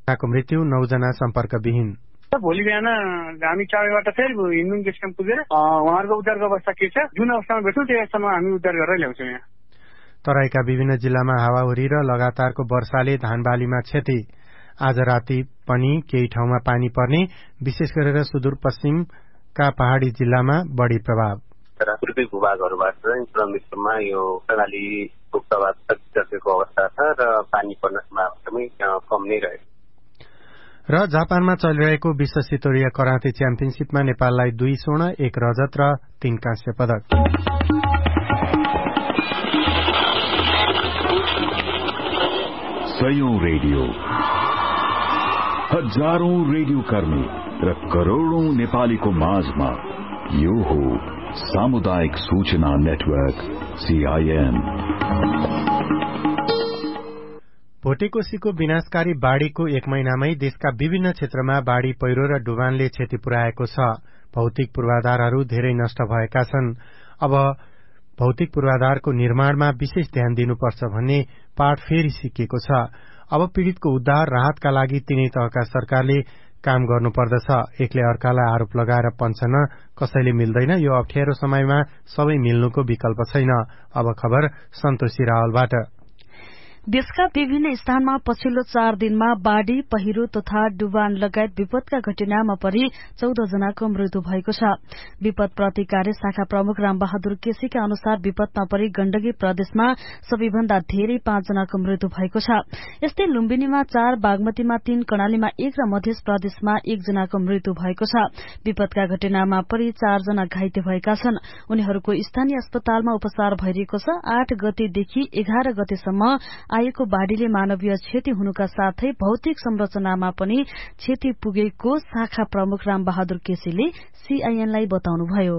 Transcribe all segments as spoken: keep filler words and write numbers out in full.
को मृत्यु, नौ जना सम्पर्कविहीन। भोलि बिहान हामी चाबेबाट फेरि हिन्दू गेस्ट क्याम्प पुगेर उहाँहरूको उद्धारको अवस्था के छ, जुन अवस्थामा भेट्छौँ त्यो अवस्थामा हामी उद्धार गरेर ल्याउँछौँ। यहाँ तराईका विभिन्न जिल्लामा हावाहुरी र लगातारको वर्षाले धानबालीमा क्षति। आज राति पनि केही ठाउँमा पानी पर्ने, विशेष गरेर सुदूरपश्चिमका पहाड़ी जिल्लामा बढी प्रभाव। पूर्वी भूभागहरूबाट क्रमिकमा यो कर्णालीको प्रभाव सकिसकेको अवस्था छ र पानी पर्न सम्भावना एकदमै कम नै रहेको। र जापानमा चलिरहेको विश्व स्तरीय कराते च्याम्पियनशीपमा नेपाललाई दुई स्वर्ण, एक रजत र तीन कांस्य पदक। सयौं रेडियो, हजारौं रेडियो कर्मी र करोड़ौं नेपालीको माझमा यो हो सामुदायिक सूचना नेटवर्क सीआईएन। भोटेकोशीको विनाशकारी बाढ़ीको एक महिनामै देशका विभिन्न क्षेत्रमा बाढ़ी पहिरो र डुबानले क्षति पुर्याएको छ। भौतिक पूर्वाधारहरू धेरै नष्ट भएका छन्। अब भौतिक पूर्वाधारको निर्माणमा विशेष ध्यान दिनुपर्छ भन्ने पाठ फेरि सिकिएको छ। अब पीड़ितको उद्धार राहतका लागि तीनै तहका सरकारले काम गर्नुपर्दछ। एकले अर्कालाई आरोप लगाएर पन्छन कसैले मिल्दैन। यो अप्ठ्यारो समयमा सबै मिल्नुको विकल्प छैन। अब खबर सन्तोषी रावलबाट। देशका विभिन्न स्थानमा पछिल्लो चार दिनमा बाढ़ी, पहिरो तथा डुबान लगायत विपदका घटनामा परि चौध जनाको मृत्यु भएको छ। विपद प्रतिकार शाखा प्रमुख रामबहादुर केसीका अनुसार विपदमा परि गण्डकी प्रदेशमा सबैभन्दा धेरै पाँच जनाको मृत्यु भएको छ। यस्तै लुम्बिनीमा चार, बागमतीमा तीन, कर्णालीमा एक र मध्य प्रदेशमा एक जनाको मृत्यु भएको छ। विपदका घटनामा परि चार जना घाइते भएका छन्। उनीहरूको स्थानीय अस्पतालमा उपचार भइरहेको छ। आठ गतेदेखि एघार गतेसम्म आएको बाढ़ीले मानवीय क्षति हुनुका साथै भौतिक संरचनामा पनि क्षति पुगेको शाखा प्रमुख रामबहादुर केसीले सीआईएनलाई बताउनुभयो।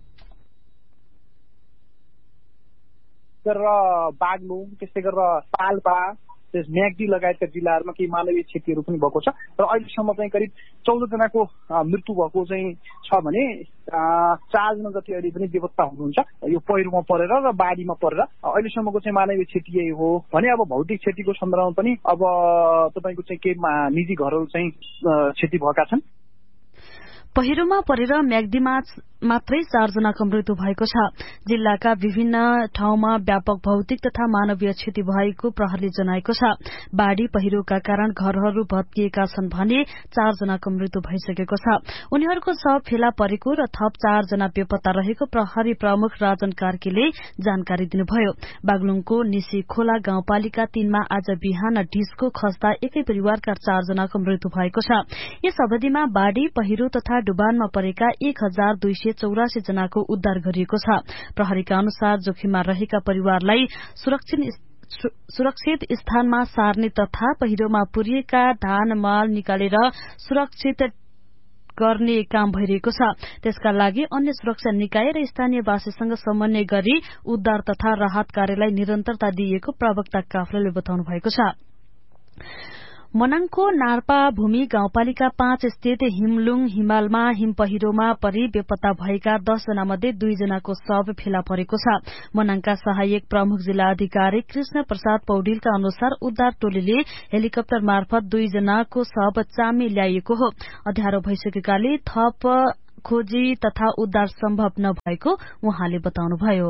बागलुङ, त्यस्तै गरेर पाल्पा, म्याग्दी लगायतका जिल्लाहरूमा केही मानवीय क्षतिहरू पनि भएको छ र अहिलेसम्म चाहिँ करिब चौध जनाको मृत्यु भएको चाहिँ छ भने चारजना जति अहिले पनि बेपत्ता हुनुहुन्छ। यो पहिरोमा परेर र बाढीमा परेर अहिलेसम्मको चाहिँ मानवीय क्षति यही हो भने अब भौतिक क्षतिको सन्दर्भमा पनि अब तपाईँको चाहिँ केही निजी घरहरू चाहिँ क्षति भएका छन्। पहिरोमा परेर म्याग्दीमा मात्रै चारजनाको मृत्यु भएको छ। जिल्लाका विभिन्न ठाउँमा व्यापक भौतिक तथा मानवीय क्षति भएको प्रहरीले जनाएको छ। बाढ़ी पहिरोका कारण घरहरू भत्किएका छन् भने चारजनाको मृत्यु भइसकेको छ। उनीहरूको शव फेला परेको र थप चारजना बेपत्ता रहेको प्रहरी प्रमुख राजन कार्कीले जानकारी दिनुभयो। बागलुङको निसी खोला गाउँपालिका तीनमा आज बिहान ढिस्को खस्दा एकै परिवारका चारजनाको मृत्यु भएको छ। यस अवधिमा बाढ़ी, पहिरो तथा डुबानमा परेका एक हजार दुई सय चौरासी जनाको उद्धार गरिएको छ। प्रहरीका अनुसार जोखिममा रहेका परिवारलाई सुरक्षित स्थानमा सार्ने तथा पहिरोमा पुरिएका धान माल निकालेर सुरक्षित गर्ने काम भइरहेको छ। त्यसका लागि अन्य सुरक्षा निकाय र स्थानीयवासीसँग समन्वय गरी उद्धार तथा राहत कार्यलाई निरन्तरता दिइएको प्रवक्ता काफ्लेले बताउनु भएको छ। मनाङको नार्पा भूमि गाउँपालिका पाँच स्थित हिमलुङ हिमालमा हिम पहिरोमा परि बेपत्ता भएका दसजना मध्ये दुईजनाको शव फेला परेको छ। मनाङका सहायक प्रमुख जिल्ला अधिकारी कृष्ण प्रसाद पौडेलका अनुसार उद्धार टोलीले हेलिकप्टर मार्फत दुईजनाको शव चामी ल्याइएको हो। अँध्यारो भइसकेकाले थप खोजी तथा उद्धार सम्भव नभएको उहाँले बताउनुभयो।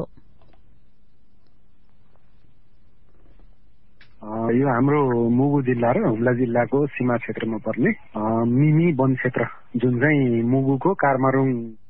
यो हाम्रो मुगु जिल्ला र हुम्ला जिल्लाको सीमा क्षेत्रमा पर्ने मिमी वन क्षेत्र जुन चाहिँ मुगुको कार्मारुङ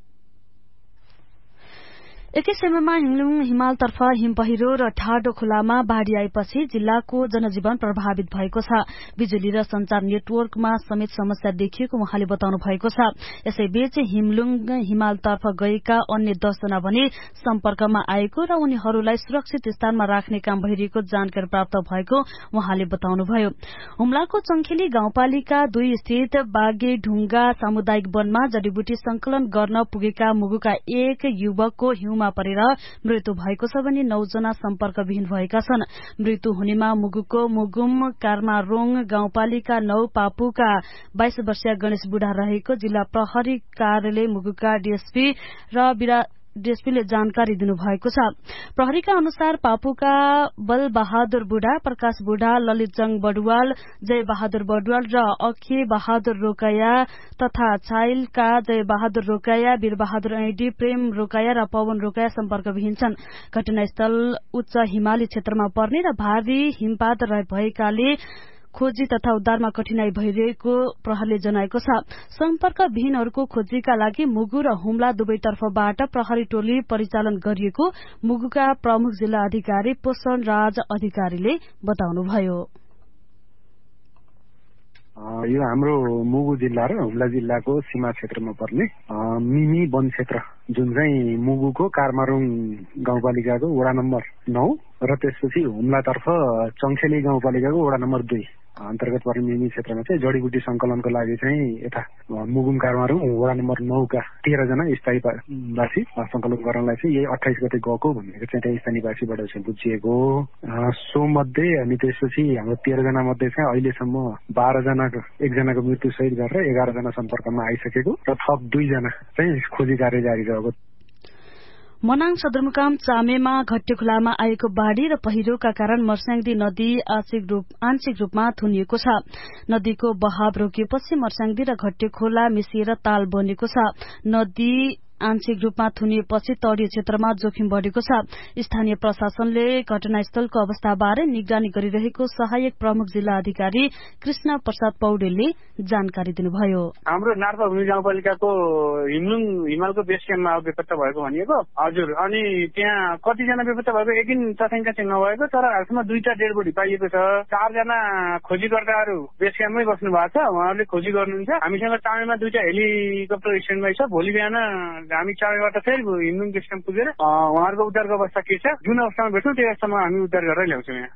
एकै समयमा हिमलुङ हिमालतर्फ हिम पहिरो र ठाडो खोलामा बाढ़ी आएपछि जिल्लाको जनजीवन प्रभावित भएको छ। बिजुली र संचार नेटवर्कमा समेत समस्या देखिएको उहाँले बताउनु भएको छ। यसैबीच हिमलुङ हिमालतर्फ गएका अन्य दसजना भने सम्पर्कमा आएको र उनीहरूलाई सुरक्षित स्थानमा राख्ने काम भइरहेको जानकारी प्राप्त भएको उहाँले बताउनुभयो। हुम्लाको चंखेली गाउँपालिका दुई स्थित बागे ढुंगा सामुदायिक वनमा जडीबुटी संकलन गर्न पुगेका मुगुका एक युवकको हिउँ परेर मृत्यु भएको छ भने नौजना सम्पर्कविहीन भएका छन्। मृत्यु हुनेमा मुगुको मुगुम कार्मारोङ गाउँपालिका नौ पापुका बाइस वर्षीय गणेश बुढा रहेको जिल्ला प्रहरी कार्यालय मुगुका डीएसपी र डेस्पीले जानकारी दिनुभएको छ। प्रहरीका अनुसार पापुका बल बहादुर बुढा, प्रकाश बुढा, ललितजङ बडुवाल, जय बहादुर बडुवाल र अखे बहादुर रोकाया तथा चाइलका जय बहादुर रोकाया, वीर बहादुर ऐडी, प्रेम रोकाया र पवन रोकाया सम्पर्कविहीन छन्। घटनास्थल उच्च हिमाली क्षेत्रमा पर्ने र भारी हिमपात भएकाले खोजी तथा उद्धारमा कठिनाई भइरहेको प्रहरीले जनाएको छ। सम्पर्कविहीनहरूको खोजीका लागि मुगु र हुम्ला दुवैतर्फबाट प्रहरी टोली परिचालन गरिएको मुगुका प्रमुख जिल्ला अधिकारी पोषण राज अधिकारीले बताउनुभयो। यो हाम्रो मुगु जिल्ला र हुम्ला जिल्लाको सीमा क्षेत्रमा पर्ने मिमी वन क्षेत्र जुन चाहिँ मुगुको कारमारुङ गाउँपालिकाको वडा नम्बर नौ र त्यसपछि हुम्लातर्फ चङ्खेली गाउँपालिकाको वडा नम्बर दुई अन्तर्गत पर्ने मिमी क्षेत्रमा चाहिँ जडीबुटी संकलनको लागि चाहिँ यता मुगुम कारमारुङ वडा नम्बर नौका तेह्र जना स्थायीवासी संकलन गर्नलाई चाहिँ यही अठाइस गते गएको भनेको चाहिँ त्यहाँ स्थानीयवासीबाट चाहिँ बुझिएको सो मध्ये अनि त्यसपछि हाम्रो तेह्र जना मध्ये चाहिँ अहिलेसम्म बाह्र जनाको एकजनाको मृत्यु सहित गरेर एघार जना सम्पर्कमा आइसकेको र थप दुईजना चाहिँ खोजी कार्य जारी रहेको। मनाङ सदरमुकाम चामेमा घट्टे खुलामा आएको बाढ़ी र पहिरोका कारण मर्स्याङदी नदी आंशिक रूपमा थुनिएको छ। नदीको बहाव रोकिएपछि मर्स्याङदी र घट्टे खोला मिसिएर ताल बनेको छ। नदी आंशिक रूपमा थुनिएपछि तटीय क्षेत्रमा जोखिम बढ़ेको छ। स्थानीय प्रशासनले घटनास्थलको अवस्थाबारे निगरानी गरिरहेको सहायक प्रमुख जिल्ला अधिकारी कृष्ण प्रसाद पौडेलले जानकारी दिनुभयो। हाम्रो नार्पाभूमि गाउँपालिकाको हिमलुङ हिमालको बेस क्याम्पमा बेपत्ता भएको भनिएको हजुर। अनि त्यहाँ कतिजना बेपत्ता भएको एकिन तथ्याङ्क चाहिँ नभएको, तर हालसम्म दुईटा डेड बडी पाइएको छ। चारजना खोजीकर्ताहरू बेस क्याम्पमै बस्नु भएको छ, उहाँहरूले खोजी गर्नुहुन्छ। हामीसँग चामेमा दुईटा हेलिकप्टर स्ट्यान्डबाई छ। भोलि बिहान हामी चामेबाट फेरि हिमलुङ बेस क्याम्प पुगेर उहाँहरूको उद्धारको अवस्था के छ, जुन अवस्थामा भेट्छौँ त्यो अवस्थामा हामी उद्धार गरेर ल्याउँछौँ। यहाँ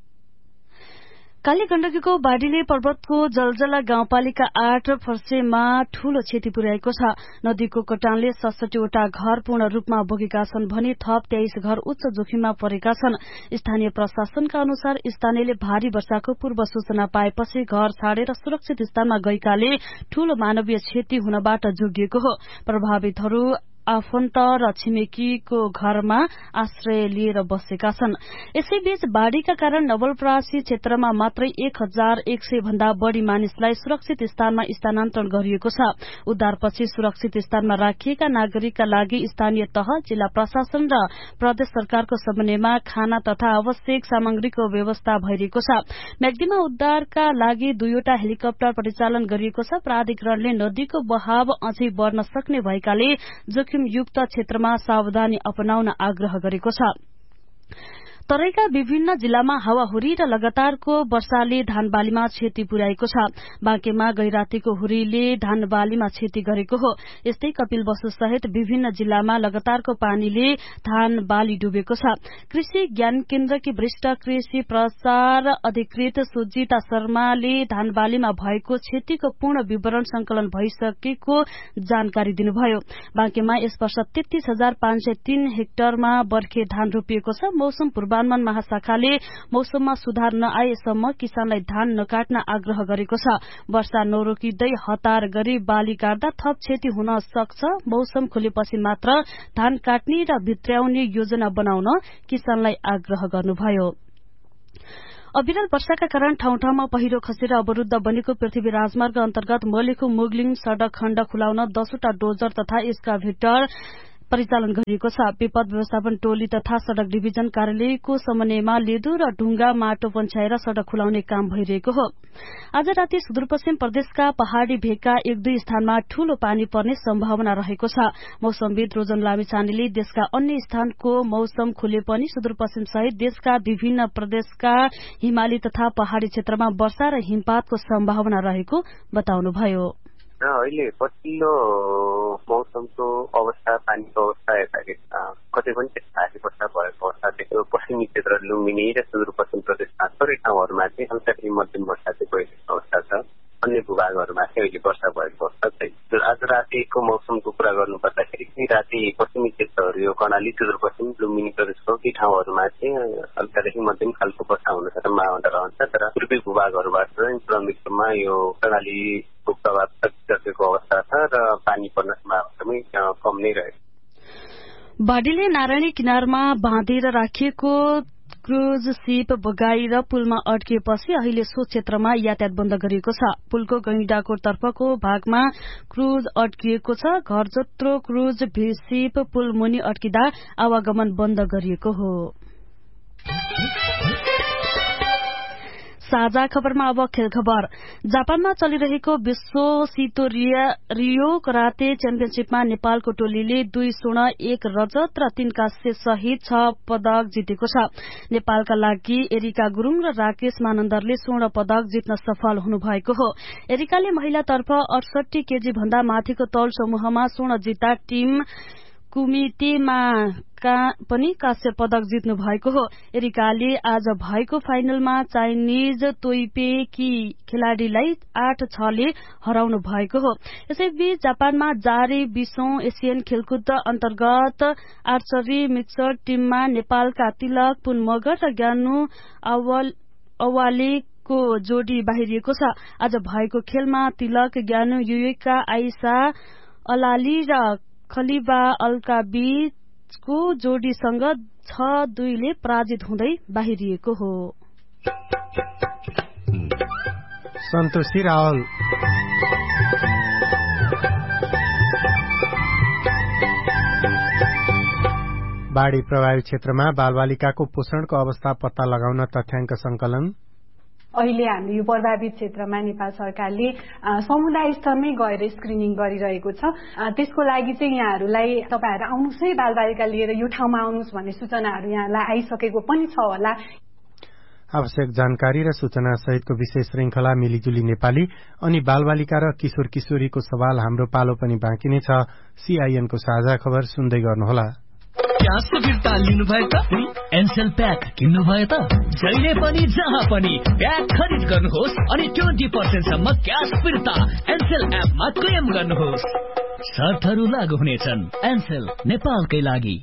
काली गण्डकीको बाढ़ीले पर्वतको जलजला गाउँपालिका आठ फर्सेमा ठूलो क्षति पुर्याएको छ। नदीको कटानले सडसठीवटा घर पूर्ण रूपमा बगेका छन् भने थप तेइस घर उच्च जोखिममा परेका छन्। स्थानीय प्रशासनका अनुसार स्थानीयले भारी वर्षाको पूर्व सूचना पाएपछि घर छाडेर सुरक्षित स्थानमा गएकाले ठूलो मानवीय क्षति हुनबाट जोगिएको हो। प्रभावितहरू आफन्त र छिमेकीको घरमा आश्रय लिएर बसेका छन्। यसैबीच बाढ़ीका कारण नवलपरासी क्षेत्रमा मात्रै एक हजार एक सय भन्दा बढ़ी मानिसलाई सुरक्षित स्थानमा स्थानान्तरण गरिएको छ। उद्धारपछि सुरक्षित स्थानमा राखिएका नागरिकका लागि स्थानीय तह, जिल्ला प्रशासन र प्रदेश सरकारको समन्वयमा खाना तथा आवश्यक सामग्रीको व्यवस्था भइरहेको छ। म्याग्दीमा उद्धारका लागि दुईवटा हेलिकप्टर परिचालन गरिएको छ। प्राधिकरणले नदीको बहाव अझै बढ़न सक्ने भएकाले युक्त क्षेत्रमा सावधानी अपनाउन आग्रह गरेको छ। तराईका विभिन्न जिल्लामा हावाहुरी र लगातारको वर्षाले धानबालीमा क्षति पुर्याएको छ। बाँकेमा गैरातीको हुरीले धानबालीमा क्षति गरेको हो। यस्तै कपिलवस्तु सहित विभिन्न जिल्लामा लगातारको पानीले धानबाली डुबेको छ। कृषि ज्ञान केन्द्रकी वरिष्ठ कृषि प्रचार अधिकृत सुजिता शर्माले धानबालीमा भएको क्षतिको पूर्ण विवरण संकलन भइसकेको जानकारी दिनुभयो। बाँकेमा यस वर्ष तेत्तीस हजार पाँच सय तीन हेक्टरमा बर्खे धान रोपिएको छ। मौसम पूर्वानुमान महाशाखाले मौसममा सुधार नआएसम्म किसानलाई धान नकाट्न आग्रह गरेको छ। वर्षा नरोकिँदै हतार गरी बाली काट्दा थप क्षति हुन सक्छ। मौसम खुलेपछि मात्र धान काट्ने र भित्र्याउने योजना बनाउन किसानलाई आग्रह गर्नुभयो। अविरल वर्षाका कारण ठाउँ ठाउँमा पहिरो खसेर अवरूद्ध बनेको पृथ्वी राजमार्ग अन्तर्गत मलेखु मुगलिङ सड़क खण्ड खुलाउन दसवटा डोजर तथा एक्सकाभेटर परिचालन गरिएको छ। विपद व्यवस्थापन टोली तथा सड़क डिभिजन कार्यालयको समन्वयमा लेदु र ढुंगा माटो पन्छाएर सड़क खुलाउने काम भइरहेको हो। आज राति सुदूरपश्चिम प्रदेशका पहाड़ी भेगका एक दुई स्थानमा ठूलो पानी पर्ने सम्भावना रहेको छ। मौसमविद रोजन लामिछानेले देशका अन्य स्थानको मौसम खुले पनि सुदूरपश्चिम सहित देशका विभिन्न प्रदेशका हिमाली तथा पहाड़ी क्षेत्रमा वर्षा र हिमपातको सम्भावना रहेको बताउनुभयो। अहिले पछिल्लो मौसमको अवस्था, पानीको अवस्था हेर्दाखेरि कतै पनि भारी वर्षा भएको अवस्था देख्यो। पश्चिमी क्षेत्र लुम्बिनी र सुदूरपश्चिम प्रदेशमा थोरै ठाउँहरूमा चाहिँ हल्का मध्यम वर्षा चाहिँ भइरहेको अवस्था छ। अन्य भूभागहरूमा चाहिँ अहिले वर्षा भएको अवस्था छैन। आज रातिको मौसमको कुरा गर्नुपर्दाखेरि चाहिँ राति पश्चिमी क्षेत्रहरू यो कर्णाली, सुदूरपश्चिम लुम्बिनी प्रदेशको केही ठाउँहरूमा चाहिँ हल्कादेखि मध्यम खालको वर्षा हुन सम्भावना रहन्छ। तर पूर्वी भूभागहरूबाट क्रमिकमा यो कर्णाली प्रभाव सकिसकेको अवस्था छ र पानी पर्न सम्भावना कम नै रहेको। बाढीले नारायणी किनारमा बाँधेर राखिएको क्रुज शिप बगाएर पुलमा अड्किएपछि अहिले सो क्षेत्रमा यातायात बन्द गरिएको छ। पुलको गैंडाकोट तर्फको भागमा क्रुज अड्किएको छ। घर जत्रो क्रुज शिप पुल मुनि अड्किँदा आवागमन बन्द गरिएको हो। साझा खबरमा अब खेल खबर। जापानमा चलिरहेको विश्व सितो रियो कराते च्याम्पियनशीपमा नेपालको टोलीले दुई स्वर्ण एक रजत र तीन कांस्य सहित छ पदक जितेको छ। नेपालका लागि एरिका गुरूङ र राकेश मानन्दरले स्वर्ण पदक जित्न सफल हुनुभएको हो। एरिकाले महिलातर्फ अडसठी केजी भन्दा माथिको तौल समूहमा स्वर्ण जित्दा टीम कुमितेमा का पनि कांस्य पदक जित्नु भएको हो। एरिकाले आज भएको फाइनलमा चाइनिज तोइपेकी खेलाड़ीलाई आठ छ ले हराउनु भएको हो। यसैबीच जापानमा जारी बीसौं एसियन खेलकुद अन्तर्गत आर्चरी मिक्सड टीममा नेपालका तिलक पुन मगर र ज्ञानु अवालेको जोडी बाहिरिएको छ। आज भएको खेलमा तिलक ज्ञानु युएका आइसा अलाली र खलिबा अल्का बीचको जोडीसँग छ दुई ले पराजित हुँदै बाहिरिएको हो। सन्तोषी रावल बाढ़ी प्रभावित क्षेत्रमा बालबालिकाको पोषणको अवस्था पत्ता लगाउन तथ्याङ्क संकलन। अहिले हामी यो प्रभावित क्षेत्रमा नेपाल सरकारले समुदाय स्तरमै गएर स्क्रिनिङ गरिरहेको छ। त्यसको लागि चाहिँ यहाँहरूलाई तपाईहरु आउनुस् है, बालबालिका लिएर यो ठाउँमा आउनुस् भन्ने सूचनाहरू यहाँलाई आइसकेको पनि छ होला। आवश्यक जानकारी र सूचना सहितको विशेष श्रृंखला मिलिजुली नेपाली अनि बालबालिका र किशोर किशोरीको सवाल हाम्रो पालो पनि बाँकी नै छ। सीआईएन को साझा खबर सुन्दै गर्नुहोला। क्यासको फिर्ता लिनु भयो त एनसेल प्याक किन्नु भयो त जहिले पनि जहाँ पनि प्याक खरिद गर्नुहोस् अनि ट्वेन्टी पर्सेन्ट सम्म क्यास फिर्ता एनसेल एपमा क्लेम गर्नुहोस्। शर्तहरू लागू हुनेछन्। एनसेल नेपालकै लागि।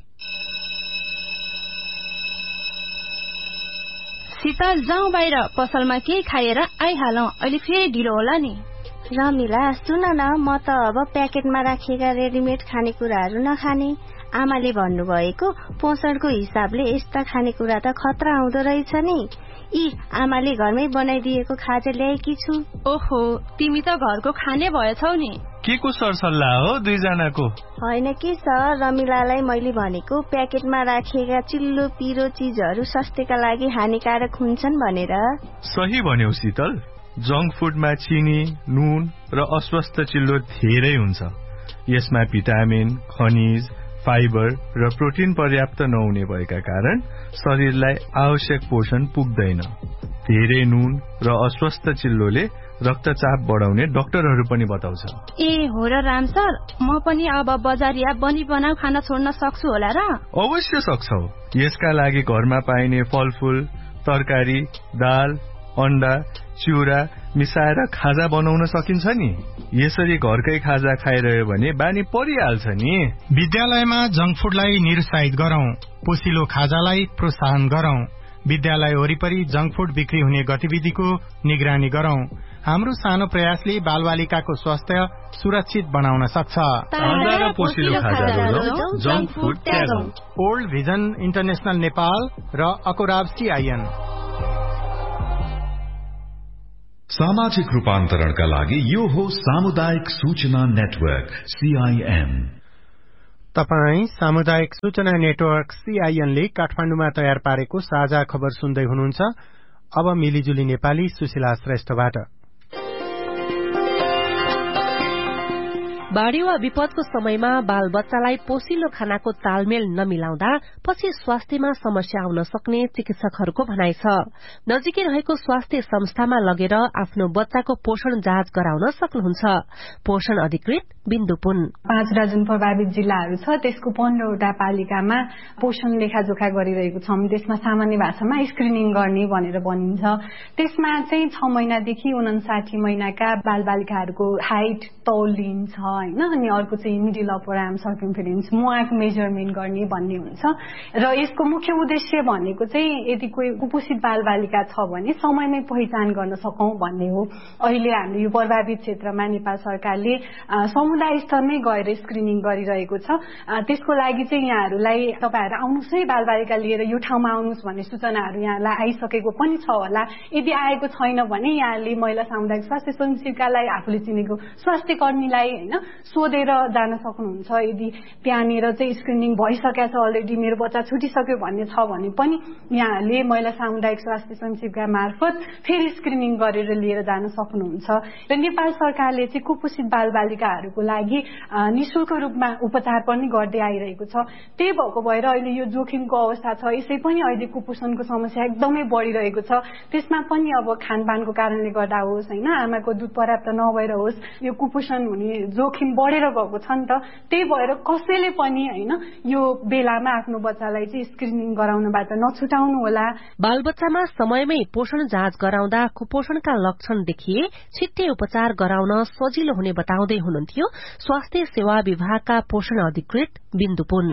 शीतल जाउँ बाहिर, पसलमा केही खाएर आइहालौं, अहिले फेरि ढिलो होला नि। रमिला सुन न, म त अब प्याकेटमा राखिएका रेडिमेड खानेकुराहरू नखाने। आमाले भन्नुभएको पोषणको हिसाबले यस्ता खानेकुरा त खतरा हुँदो रहेछ नि। यी आमाले घरमै बनाइदिएको खाजा ल्याएकी छु। ओहो, तिमी त घरको खाने भएछौ नि। के को सरसल्लाह हो दुईजनाको? होइन के सर, रमिलालाई मैले भनेको प्याकेटमा राखिएका चिल्लो पिरो चीजहरू स्वास्थ्यका लागि हानिकारक हुन्छन् भनेर। सही भन्यौ शीतल। जंक फुडमा चिनी, नुन र अस्वस्थ चिल्लो धेरै हुन्छ। यसमा भिटामिन, खनिज, फाइबर र प्रोटिन पर्याप्त नहुने भएका कारण शरीरलाई आवश्यक पोषण पुग्दैन। धेरै नुन र अस्वस्थ चिल्लोले रक्तचाप बढाउने डाक्टरहरू पनि बताउँछ। ए हो र राम सर, म पनि अब बजारिया बनी बनाऊ खाना छोड्न सक्छु होला र? अवश्य सक्छौ। यसका लागि घरमा पाइने फलफूल, तरकारी, दाल, अण्डा, चिउरा मिसाएर खाजा बनाउन सकिन्छ नि। यसरी घरकै खाजा खाइरह्यो भने बानी परिहाल्छ नि। विद्यालयमा जंक फुडलाई निरुत्साहित गरौं, पोसिलो खाजालाई प्रोत्साहन गरौं। विद्यालय वरिपरि जंक फुड बिक्री हुने गतिविधिको निगरानी गरौं। हाम्रो सानो प्रयासले बालबालिकाको स्वास्थ्य सुरक्षित बनाउन सक्छ। ओल्ड भिजन इन्टरनेशनल नेपाल र अकोराब सीआईएन। सामाजिक रूपान्तरणका लागि यो हो सामुदायिक सूचना नेटवर्क सीआईएन। तपाई सामुदायिक सूचना नेटवर्क सीआईएन ले काठमाडौँमा तयार पारेको साझा खबर सुन्दै हुनुहुन्छ। अब मिलिजुली नेपाली सुशीला श्रेष्ठबाट। बाढ़ी वा विपदको समयमा बाल बच्चालाई पोसिलो खानाको तालमेल नमिलाउँदा पछि स्वास्थ्यमा समस्या आउन सक्ने चिकित्सकहरूको भनाइ छ। नजिकै रहेको स्वास्थ्य संस्थामा लगेर आफ्नो बच्चाको पोषण जाँच गराउन सक्नुहुन्छ। पोषण अधिकृत बिन्दु पुन। पाँचवटा जुन प्रभावित जिल्लाहरू छ त्यसको पन्ध्रवटा पालिकामा पोषण लेखाजोखा गरिरहेको छौं। त्यसमा सामान्य भाषामा स्क्रिनिङ गर्ने भनेर भनिन्छ। त्यसमा चाहिँ छ महिनादेखि उनासाठी महिनाका बालबालिकाहरूको हाइट तौल लिइन्छ होइन, अनि अर्को चाहिँ मिडल अपर आर्म सर्कम्फेरेन्स मुहाको मेजरमेन्ट गर्ने भन्ने हुन्छ। र यसको मुख्य उद्देश्य भनेको चाहिँ यदि कोही कुपोषित बालबालिका छ भने समयमै पहिचान गर्न सकौं भन्ने हो। अहिले हाम्रो यो प्रभावित क्षेत्रमा नेपाल सरकारले समुदाय स्तरमै गएर स्क्रिनिङ गरिरहेको छ। त्यसको लागि चाहिँ यहाँहरूलाई तपाईहरु आउनुस् है, बालबालिका लिएर यो ठाउँमा आउनुस् भन्ने सूचनाहरू यहाँलाई आइसकेको पनि छ होला। यदि आएको छैन भने यहाँले महिला सामुदायिक स्वास्थ्य स्वयंसेविकालाई, आफूले चिनेको स्वास्थ्य कर्मीलाई हैन सोधेर जान सक्नुहुन्छ। यदि त्यहाँनिर चाहिँ स्क्रिनिङ भइसकेको छ, अलरेडी मेरो बच्चा छुटिसक्यो भन्ने छ भने पनि यहाँले महिला सामुदायिक स्वास्थ्य स्वयंसेविका मार्फत फेरि स्क्रिनिङ गरेर लिएर जान सक्नुहुन्छ। र नेपाल सरकारले चाहिँ कुपोषित बालबालिकाहरूको लागि निशुल्क रूपमा उपचार पनि गर्दै आइरहेको छ। त्यही भएको भएर अहिले यो जोखिमको अवस्था छ। यसै पनि अहिले कुपोषणको समस्या एकदमै बढिरहेको छ। त्यसमा पनि अब खानपानको कारणले गर्दा होस् हैन, आमाको दुध पर्याप्त नभएर होस्, यो कुपोषण हुने जोखिम बढेर गएको छ नि त। त्यही भएर कसैले पनि हैन यो बेलामा आफ्नो बच्चालाई चाहिँ स्क्रिनिङ गराउनबाट नछुटाउनु होला। बालबच्चामा समयमै पोषण जाँच गराउँदा कुपोषणका लक्षण देखिए छिट्टै उपचार गराउन सजिलो हुने बताउँदै हुनुहुन्थ्यो स्वास्थ्य सेवा विभागका पोषण अधिकृत बिन्दु पुन।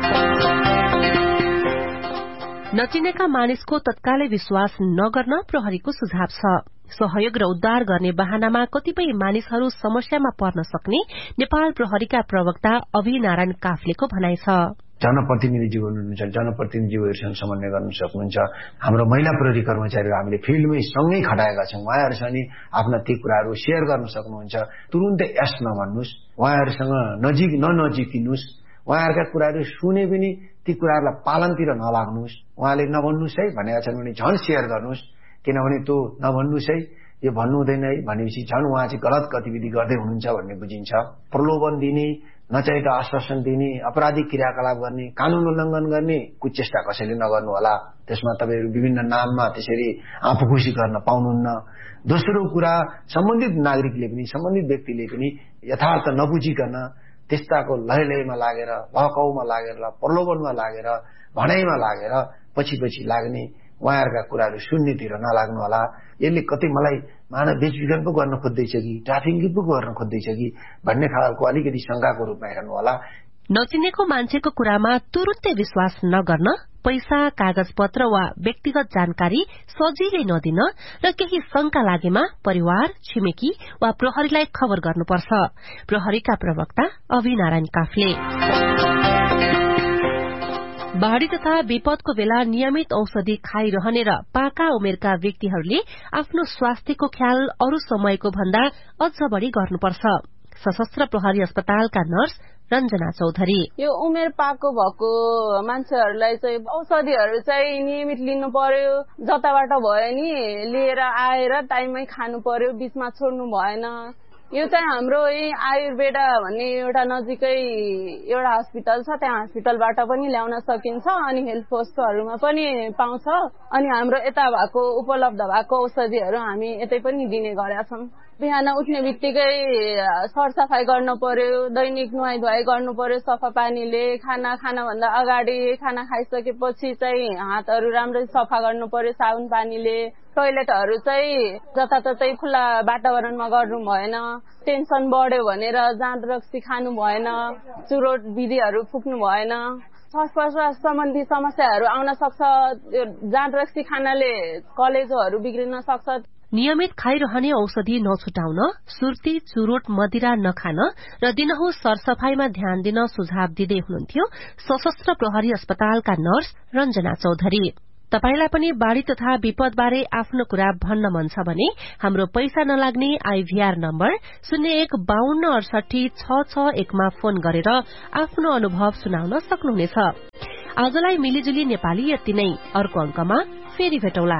नचिनेका मानिसको तत्कालै विश्वास नगर्न प्रहरीको सुझाव छ। सहयोग र उद्धार गर्ने बहानामा कतिपय मानिसहरू समस्यामा पर्न सक्ने नेपाल प्रहरीका प्रवक्ता अभिनारायण काफ्लेको भनाइ छ। जनप्रतिनिधिज्यू हुनुहुन्छ, जनप्रतिनिधिज्यूहरूसँग समन्वय गर्न सक्नुहुन्छ। हाम्रो महिला प्रहरी कर्मचारीहरू हामीले फिल्डमै सँगै खटाएका छौं। उहाँहरूसँग नि आफ्ना ती कुराहरू शेयर गर्न सक्नुहुन्छ। तुरुन्तै यस नभन्नुस्, उहाँहरूसँग नजिक ननजिकिनुस्, उहाँहरूका कुराहरू सुने पनि ती कुराहरूलाई पालनतिर नलाग्नुस्। उहाँले नभन्नुस् है भनेका छन् भने झन् शेयर गर्नुस्, किनभने त्यो नभन्नुस् है, यो भन्नु हुँदैन है भनेपछि झन् उहाँ चाहिँ गलत गतिविधि गर्दै हुनुहुन्छ भन्ने बुझिन्छ। प्रलोभन दिने, नचाहिँदा आश्वासन दिने, अपराधिक क्रियाकलाप गर्ने, कानून उल्लङ्घन गर्ने कुचेष्टा कसैले नगर्नु होला। त्यसमा तपाईहरु विभिन्न नाममा त्यसरी आफूखुसी गर्न पाउनुहुन्न। दोस्रो कुरा, सम्बन्धित नागरिकले पनि, सम्बन्धित व्यक्तिले पनि यथार्थ नबुझिकन त्यस्ताको लयलयमा लागेर, भहकाउमा लागेर, प्रलोभनमा लागेर, भनाइमा लागेर पछि पछि लाग्ने, उहाँहरूका कुराहरू सुन्नेतिर नलाग्नु होला। यसले कतै मलाई मानव बेचबिखन पो गर्न खोज्दैछ कि ट्राफिकिङ पो गर्न खोज्दैछ कि भन्ने खालको अलिकति शंकाको रूपमा हेर्नु होला। नचिनेको मान्छेको कुरामा तुरुन्तै विश्वास नगर्न, पैसा, कागजपत्र वा व्यक्तिगत जानकारी सजिलै नदिन र केही शंका लागेमा परिवार, छिमेकी वा प्रहरीलाई खबर गर्नुपर्छ। प्रहरीका प्रवक्ता अभिनारायण काफ्ले। बाढ़ी तथा विपदको बेला नियमित औषधि खाइरहने र पाका उमेरका व्यक्तिहरूले आफ्नो स्वास्थ्यको ख्याल अरू समयको भन्दा अझ बढ़ी गर्नुपर्छ। सशस्त्र प्रहरी अस्पतालका नर्स रञ्जना चौधरी। यो उमेर पाको भएको मान्छेहरूलाई चाहिँ औषधिहरू चाहिँ नियमित लिनु पर्यो। जताबाट भयो नि लिएर आएर टाइममै खानु पर्यो, बीचमा छोड्नु भएन। यो चाहिँ हाम्रो यही आयुर्वेदा भन्ने एउटा नजिकै एउटा हस्पिटल छ, त्यहाँ हस्पिटलबाट पनि ल्याउन सकिन्छ अनि हेल्थ पोस्टहरूमा पनि पाउँछ। अनि हाम्रो यता भएको उपलब्ध भएको औषधिहरू हामी यतै पनि दिने गरेका छौं। बिहान उठ्ने बित्तिकै सरसफाई गर्नु पर्यो, दैनिक नुहाई धुवाई गर्नु पर्यो सफा पानीले। खाना खानभन्दा अगाडि, खाना खाइसकेपछि चाहिँ हातहरू राम्ररी सफा गर्नु पर्यो साबुन पानीले। टोयलेटहरू चाहिँ जताततै खुल्ला वातावरणमा गर्नु भएन। टेन्सन बढ्यो भनेर जाँड रक्सी खानु भएन, चुरोट विधिहरू फुक्नु भएन। श्वास प्रश्वास सम्बन्धी समस्याहरू आउन सक्छ। जाँड रक्सी खानाले कलेजोहरू बिग्रिन सक्छ। नियमित खाइरहने औषधि नछुटाउन, सुर्ती, चुरोट, मदिरा नखान र दिनहुँ सरसफाईमा ध्यान दिन सुझाव दिँदै हुनुहुन्थ्यो सशस्त्र प्रहरी अस्पतालका नर्स रञ्जना चौधरी। तपाईलाई पनि बाढ़ी तथा विपदबारे आफ्नो कुरा भन्न मन छ भने हाम्रो पैसा नलाग्ने आईभीआर नम्बर शून्य एक बाहन्न अडसठी छ छ एकमा फोन गरेर आफ्नो अनुभव सुनाउन सक्नुहुनेछ। आजलाई मिलिजुली नेपाली यति नै। अर्को अंकमा फेरि भेटौला।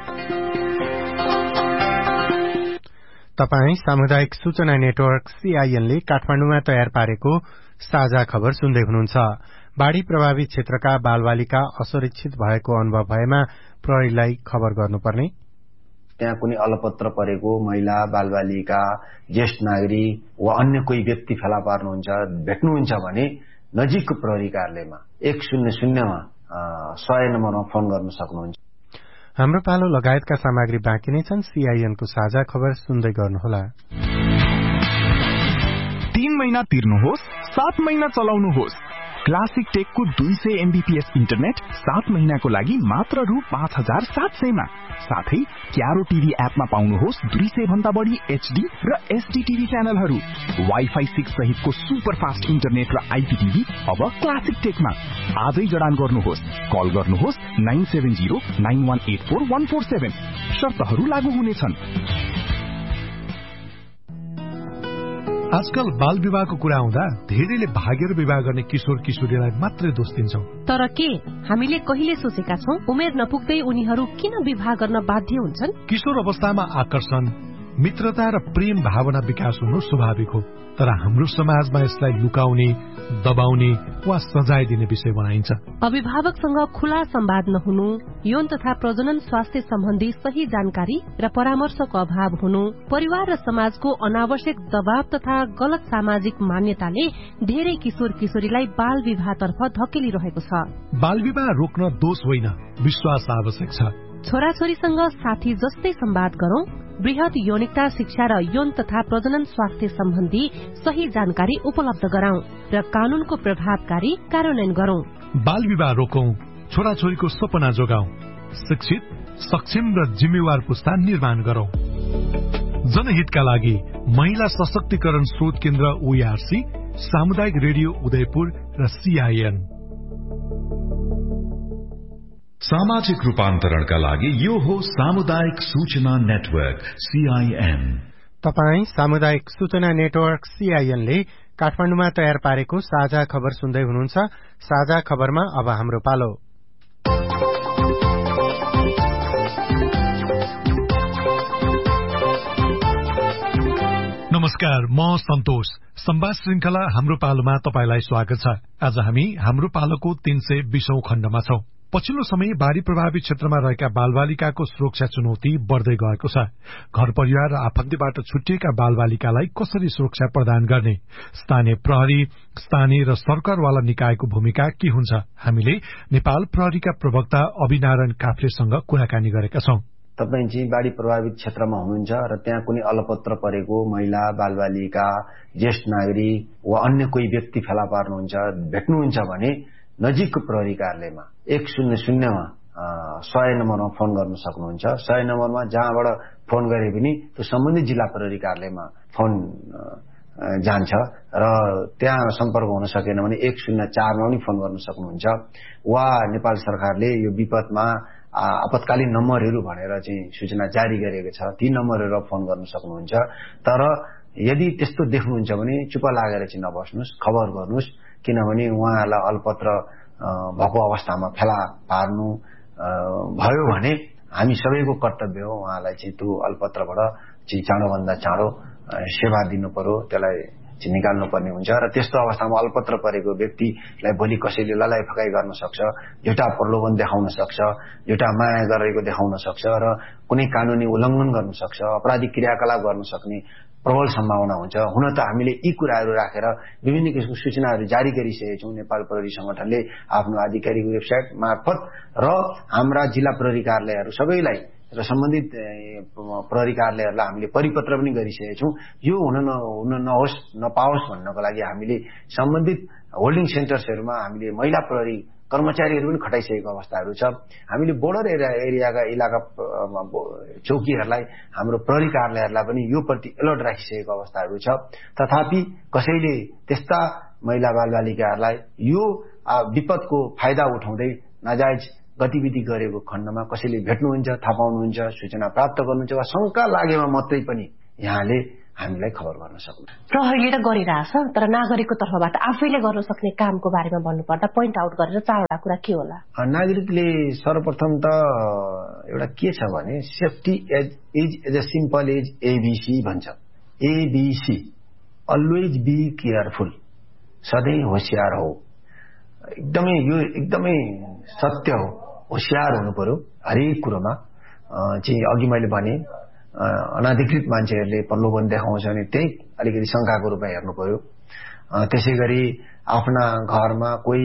तपाई सामुदायिक सूचना नेटवर्क सीआईएनले काठमाडौँमा तयार पारेको साझा खबर सुन्दै हुनुहुन्छ। बाढ़ी प्रभावित क्षेत्रका बालबालिका असुरक्षित भएको अनुभव भएमा प्रहरीलाई खबर गर्नुपर्ने। त्यहाँ कुनै अलपत्र परेको महिला, बालबालिका, ज्येष्ठ नागरिक वा अन्य कोही व्यक्ति फेला पार्नुहुन्छ, भेट्नुहुन्छ भने नजिकको प्रहरी कार्यालयमा एक शून्य शून्यमा सय नम्बरमा फोन गर्न सक्नुहुन्छ। हाम्रो पालो लगायतका सामग्री बाँकी नै छन्। सीआईएनको साझा खबर सुन्दै गर्नुहोला। तीन महिना तिर्नुहोस्, सात महिना चलाउनुहोस्। क्लासिक टेकको दुई सय एमबीपीएस इन्टरनेट सात महिनाको लागि मात्र रु पाँच हजार सात सयमा। साथै क्यारो टिभी एपमा पाउनुहोस् दुई सय भन्दा बढी एचडी र एसडी टिभी च्यानलहरू। वाइफाई सिक्स सहितको सुपर फास्ट इन्टरनेट र आइपीटिभी अब क्लासिक टेकमा। आजै जडान गर्नुहोस्। कल गर्नुहोस् nine seven zero nine one eight four one four seven. शर्तहरू लागू हुनेछन्। आजकल बाल विवाहको कुरा आउँदा धेरैले भागेर विवाह गर्ने किशोर किशोरीलाई मात्रै दोष दिन्छौं। तर के हामीले कहिले सोचेका छौं उमेर नपुग्दै उनीहरू किन विवाह गर्न बाध्य हुन्छन्? किशोर अवस्थामा आकर्षण, मित्रता र प्रेम भावना विकास हुनु स्वाभाविक हो, तर हाम्रो समाजमा यसलाई लुकाउने, दबाउने वा सजाय दिने विषय बनाइन्छ। अभिभावकसँग खुला संवाद नहुनु, यौन तथा प्रजनन स्वास्थ्य सम्बन्धी सही जानकारी र परामर्शको अभाव हुनु, परिवार र समाजको अनावश्यक दबाव तथा गलत सामाजिक मान्यताले धेरै किशोर किशोरीलाई बाल विवाहतर्फ धकेलिरहेको छ। बाल विवाह रोक्न दोष होइन, विश्वास आवश्यक छ। छोराछोरीसँग साथी जस्तै संवाद गरौं, बृहत यौनिकता शिक्षा र यौन तथा प्रजनन स्वास्थ्य सम्बन्धी सही जानकारी उपलब्ध गराउँ र कानूनको प्रभावकारी कार्यान्वयन गरौं। बाल विवाह रोकौं, छोराछोरीको सपना जोगाउँ, शिक्षित, सक्षम र जिम्मेवार पुस्ता निर्माण गरौं। जनहितका लागि महिला सशक्तिकरण स्रोत केन्द्र ओईआरसी, सामुदायिक रेडियो उदयपुर र सीआईएन। सामाजिक रूपान्तरणका लागि यो हो सामुदायिक सूचना नेटवर्क सीआईएन। तपाई सामुदायिक सूचना नेटवर्क सीआईएन ले काठमाडौँमा तयार पारेको साझा खबर सुन्दै हुनुहुन्छ। साझा खबरमा अब हाम्रो पालो। नमस्कार, म सन्तोष। संवाद श्रृंखला हाम्रो पालोमा तपाईलाई स्वागत छ। आज हामी हाम्रो पालोको तीन सय बीसौं खण्डमा छौं। पछिल्लो समय बाढ़ी प्रभावित क्षेत्रमा रहेका बालबालिकाको सुरक्षा चुनौती बढ़दै गएको छ। घर परिवार र आफन्तबाट छुटिएका बालबालिकालाई कसरी सुरक्षा प्रदान गर्ने, स्थानीय प्रहरी, स्थानीय र सरकारवाला निकायको भूमिका के हुन्छ? हामीले नेपाल प्रहरीका प्रवक्ता अभिनारायण काफ्लेसँग कुराकानी गरेका छौं। तपाई चाहिँ बाढ़ी प्रभावित क्षेत्रमा हुनुहुन्छ र त्यहाँ कुनै अलपत्र परेको महिला, बालबालिका, ज्येष्ठ नागरिक वा अन्य कोही व्यक्ति फेला पार्नुहुन्छ, भेट्नुहुन्छ भने नजिकको प्रहरी कार्यालयमा एक शून्य शून्यमा सय नम्बरमा फोन गर्न सक्नुहुन्छ। सय नम्बरमा जहाँबाट फोन गरे पनि त्यो सम्बन्धित जिल्ला प्रहरी कार्यालयमा फोन जान्छ र त्यहाँ सम्पर्क हुन सकेन भने एक शून्य चारमा पनि फोन गर्न सक्नुहुन्छ। वा नेपाल सरकारले यो विपदमा आपतकालीन नम्बरहरू भनेर चाहिँ सूचना जारी गरेको छ, ती नम्बरहरू फोन गर्न सक्नुहुन्छ। तर यदि त्यस्तो देख्नुहुन्छ भने चुप लागेर चाहिँ नबस्नुहोस्, खबर गर्नुहोस्, किनभने उहाँहरूलाई अल्पत्र भएको अवस्थामा फेला पार्नु भयो भने हामी सबैको कर्तव्य हो उहाँलाई चाहिँ त्यो अल्पत्रबाट चाहिँ चाँडोभन्दा चाँडो सेवा दिनु पर्यो, त्यसलाई चाहिँ निकाल्नु पर्ने हुन्छ। र त्यस्तो अवस्थामा अल्पत्र परेको व्यक्तिलाई भोलि कसैले ललाइ फकाइ गर्न सक्छ, एउटा प्रलोभन देखाउन सक्छ, एउटा माया गरेको देखाउन सक्छ र कुनै कानूनी उल्लङ्घन गर्न सक्छ, अपराधिक क्रियाकलाप गर्न सक्ने प्रबल सम्भावना हुन्छ। हुन त हामीले यी कुराहरू राखेर विभिन्न किसिमको सूचनाहरू जारी गरिसकेका छौं। नेपाल प्रहरी संगठनले आफ्नो आधिकारिक वेबसाइट मार्फत र हाम्रा जिल्ला प्रहरी कार्यालयहरू सबैलाई र सम्बन्धित प्रहरी कार्यालयहरूलाई हामीले परिपत्र पनि गरिसकेका छौं। यो हुन हुन नहोस् नपाओस् भन्नको लागि हामीले सम्बन्धित होल्डिङ सेन्टर्सहरूमा हामीले महिला प्रहरी कर्मचारीहरू पनि खटाइसकेको अवस्थाहरू छ। हामीले बोर्डर एरिया एरियाका इलाका चौकीहरूलाई, हाम्रो प्रहरी कार्यालयहरूलाई पनि यो प्रति अलर्ट राखिसकेको अवस्थाहरू छ। तथापि कसैले त्यस्ता महिला बालबालिकाहरूलाई यो विपदको फाइदा उठाउँदै नाजायज गतिविधि गरेको खण्डमा कसैले भेट्नुहुन्छ, थाहा पाउनुहुन्छ, सूचना प्राप्त गर्नुहुन्छ वा शंका लागेमा मात्रै पनि यहाँले हामीलाई खबर गर्न सक्नुहुन्छ। प्रहरीले त गरिरहेछ, तर नागरिकको तर्फबाट आफैले गर्न सक्ने कामको बारेमा भन्नुपर्दा पोइन्ट आउट गरेर चारवटा कुरा के होला? नागरिकले सर्वप्रथम त एउटा के छ भने safety as is as a simple as ABC भन्छ। एबीसी अलवेज बी केयरफुल, सधैँ होशियार हो। एकदमै यो एकदमै सत्य हो, होशियार हुनु पर्यो हरेक कुरोमा। चाहिँ अघि मैले भने अनाधिकृत मान्छेहरूले प्रलोभन देखाउँछ भने त्यही अलिकति शंकाको रूपमा हेर्नु पर्यो। त्यसै गरी आफ्ना घरमा कोही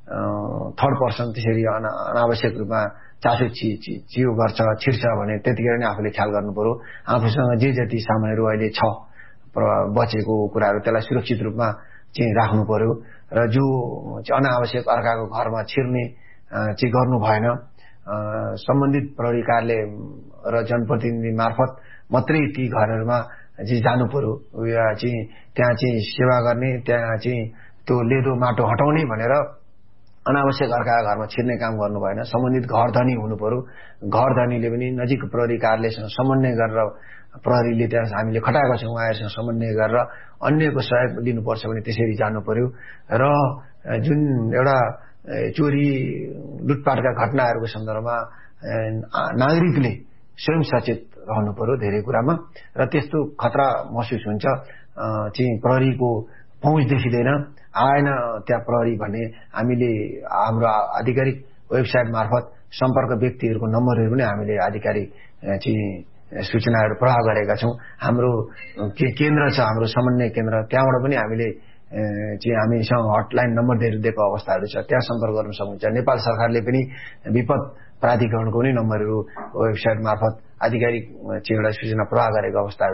थर्ड पर्सन त्यसरी अनावश्यक रूपमा चासो चियो गर्छ, छिर्छ भने त्यतिखेर नै आफूले ख्याल गर्नु पर्यो। आफूसँग जे जति सामानहरू अहिले छ बचेको कुराहरू त्यसलाई सुरक्षित रूपमा चाहिँ राख्नु पर्यो र जो अनावश्यक अर्काको घरमा छिर्ने चाहिँ गर्नु भएन। सम्बन्धित प्रहरी कार्यालय र जनप्रतिनिधि मार्फत मात्रै ती घरहरूमा चाहिँ जानु पर्यो, चाहिँ त्यहाँ चाहिँ सेवा गर्ने, त्यहाँ चाहिँ त्यो लेदो माटो हटाउने भनेर अनावश्यक अर्काका घरमा छिर्ने काम गर्नु भएन। सम्बन्धित घर धनी हुनु पर्यो, घर धनीले पनि नजिक प्रहरी कार्यालयसँग समन्वय गरेर प्रहरीले त्यहाँ हामीले खटाएका छौँ उहाँहरूसँग समन्वय गरेर अन्यको सहयोग लिनुपर्छ भने त्यसरी जानु पर्यो। र जुन एउटा चोरी लुटपाटका घटनाहरूको सन्दर्भमा नागरिकले स्वयं सचेत रहनु पर्यो धेरै कुरामा, र त्यस्तो खतरा महसुस हुन्छ चाहिँ प्रहरीको पहुँच देखिँदैन, आएन त्यहाँ प्रहरी भने हामीले हाम्रो आधिकारिक वेबसाइट मार्फत सम्पर्क व्यक्तिहरूको नम्बरहरू पनि हामीले आधिकारिक चाहिँ सूचनाहरू प्रवाह गरेका छौँ। हाम्रो के केन्द्र छ, हाम्रो समन्वय केन्द्र, त्यहाँबाट पनि हामीले चाहिँ हामीसँग हटलाइन नम्बर दिएको अवस्थाहरू छ, त्यहाँ सम्पर्क गर्न सक्नुहुन्छ। नेपाल सरकारले पनि विपद प्राधिकरणको पनि नम्बरहरू वेबसाइट मार्फत आधिकारिक चाहिँ एउटा सूचना प्रवाह गरेको अवस्था